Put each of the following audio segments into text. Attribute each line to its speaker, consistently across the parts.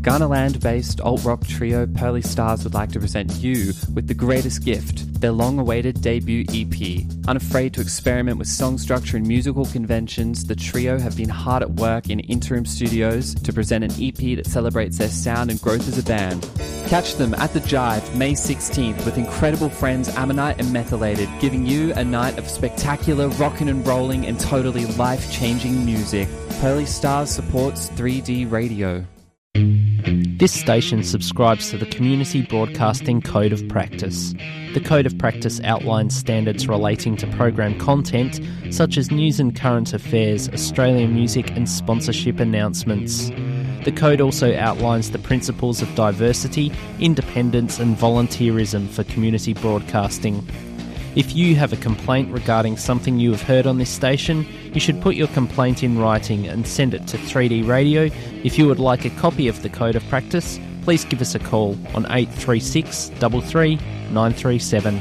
Speaker 1: Ghanaland-based alt-rock trio Pearly Stars would like to present you with the greatest gift, their long-awaited debut EP. Unafraid to experiment with song structure and musical conventions, the trio have been hard at work in interim studios to present an EP that celebrates their sound and growth as a band. Catch them at The Jive May 16th with incredible friends Ammonite and Methylated, giving you a night of spectacular rockin' and rolling and totally life-changing music. Pearly Stars supports 3D Radio.
Speaker 2: This station subscribes to the Community Broadcasting Code of Practice. The Code of Practice outlines standards relating to program content, such as news and current affairs, Australian music and sponsorship announcements. The Code also outlines the principles of diversity, independence and volunteerism for community broadcasting. If you have a complaint regarding something you have heard on this station, you should put your complaint in writing and send it to 3D Radio. If you would like a copy of the Code of Practice, please give us a call on 836 33 937.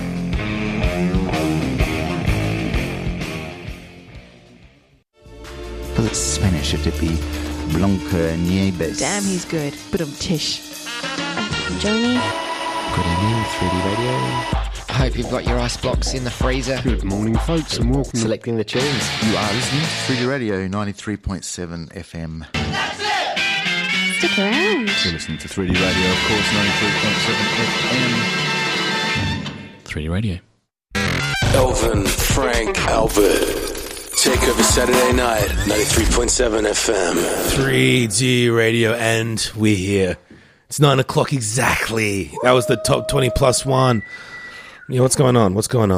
Speaker 3: Because it's Spanish, it would be Blancanieves.
Speaker 4: Damn, he's good. Tish.
Speaker 5: Johnny.
Speaker 6: Good evening, 3D Radio.
Speaker 7: I hope you've got your ice blocks in the freezer.
Speaker 6: Good morning, folks, and welcome.
Speaker 7: Selecting the tunes.
Speaker 3: You are listening to 3D Radio 93.7 FM.
Speaker 5: That's it! Stick around.
Speaker 3: You're listening to 3D Radio, of course, 93.7 FM.
Speaker 6: 3D Radio.
Speaker 8: Elvin, Frank, Albert. Take over Saturday night, 93.7 FM.
Speaker 9: 3D Radio, and we're here. It's 9 o'clock exactly. That was the top 20 plus one. Yeah, what's going on?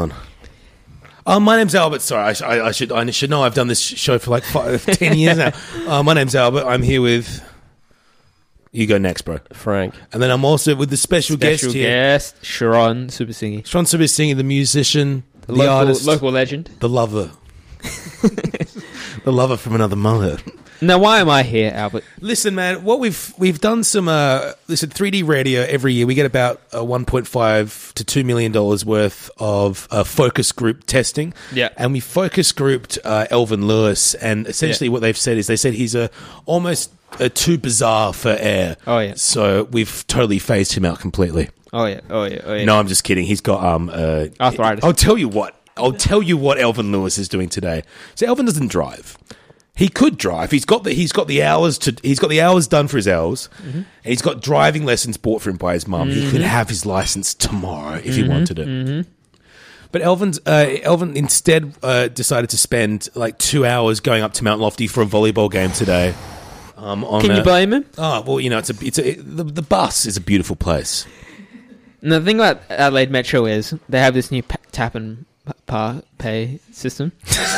Speaker 9: My name's Albert. Sorry, I should know. I've done this show for like 10 years now. My name's Albert. I'm here with... You go next, bro.
Speaker 2: Frank.
Speaker 9: And then I'm also with the special guest here.
Speaker 10: Sharon Supersingi.
Speaker 9: Sharon Supersingi, the musician, the artist.
Speaker 10: Local legend.
Speaker 9: The lover. The lover from another mother.
Speaker 10: Now, why am I here, Albert?
Speaker 9: Listen, man, what we've done some 3D Radio every year. We get about $1.5 to $2 million worth of focus group testing.
Speaker 10: Yeah,
Speaker 9: and we focus grouped Elvin Lewis, and essentially what they've said is he's almost too bizarre for air.
Speaker 10: Oh yeah.
Speaker 9: So we've totally phased him out completely.
Speaker 10: Oh yeah.
Speaker 9: No, I'm just kidding. He's got
Speaker 10: arthritis.
Speaker 9: I'll tell you what Elvin Lewis is doing today. So Elvin doesn't drive. He could drive. He's got the hours done for his hours. Mm-hmm. And he's got driving lessons bought for him by his mum. Mm-hmm. He could have his license tomorrow if he wanted it. Mm-hmm. But Elvin instead decided to spend like 2 hours going up to Mount Lofty for a volleyball game today.
Speaker 10: Can you blame him?
Speaker 9: Oh well, the bus is a beautiful place.
Speaker 10: And the thing about Adelaide Metro is they have this new tap and pay system.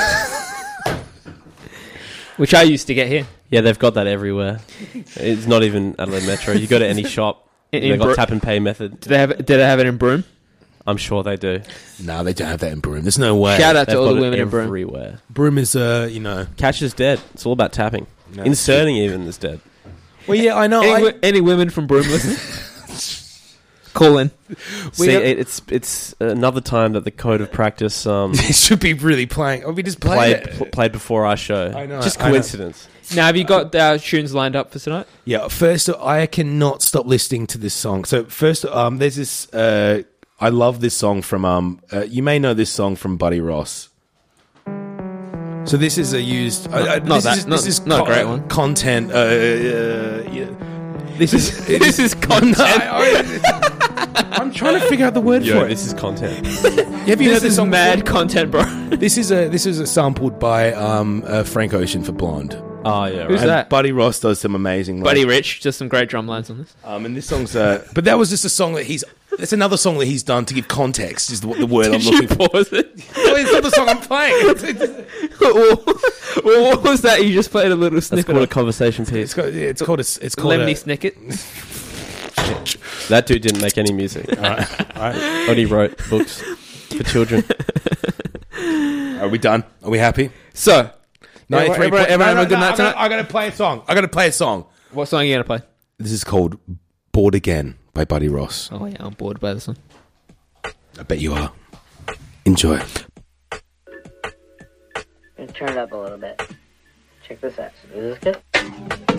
Speaker 10: Which I used to get here.
Speaker 2: Yeah, they've got that everywhere. It's not even Adelaide Metro. You go to any shop, they've got tap and pay method.
Speaker 10: Do they have it in Broome?
Speaker 2: I'm sure they do.
Speaker 9: No, they don't have that in Broome. There's no way.
Speaker 10: Shout out to all the women in Broome.
Speaker 2: Everywhere.
Speaker 9: Broome is,
Speaker 2: Cash is dead. It's all about tapping. No, inserting even is dead.
Speaker 9: Well, yeah, I know.
Speaker 10: Any women from Broome listen? Call in.
Speaker 2: See, it's another time that the Code of Practice
Speaker 9: it should be really playing. We just
Speaker 2: played before our show.
Speaker 9: I know.
Speaker 2: Just coincidence.
Speaker 10: Now, have you got our tunes lined up for tonight?
Speaker 9: Yeah. First, I cannot stop listening to this song. So first, there's this. I love this song from. You may know this song from Buddy Ross. So this is a used. This is not a great one. Content. This is content. I'm trying to figure out the word for it.
Speaker 2: This is content.
Speaker 10: Have you heard this song? Mad content, bro.
Speaker 9: This is sampled by Frank Ocean for Blonde.
Speaker 2: Oh yeah, right.
Speaker 10: Who's that?
Speaker 9: Buddy Ross does some amazing.
Speaker 10: Buddy Rich, just some great drum lines on this.
Speaker 9: And this song's. But that was just a song that he's. It's another song that he's done to give context. Is the word I'm looking for.
Speaker 10: Pause it?
Speaker 9: Oh, it's not the song I'm playing.
Speaker 10: What was that? You just played a little snippet.
Speaker 2: It's called a conversation piece.
Speaker 9: It's called
Speaker 10: Lemony Snicket.
Speaker 2: That dude didn't make any music.
Speaker 9: All right.
Speaker 2: Only wrote books for children.
Speaker 9: Are we done? Are we happy?
Speaker 10: So,
Speaker 9: everyone
Speaker 10: have a good night tonight?
Speaker 9: I gotta play a song.
Speaker 10: What song are you gonna play?
Speaker 9: This is called Bored Again by Buddy Ross.
Speaker 10: Oh yeah, I'm bored by this one.
Speaker 9: I bet you are. Enjoy.
Speaker 11: Turn it up a little bit. Check this out. Is this good?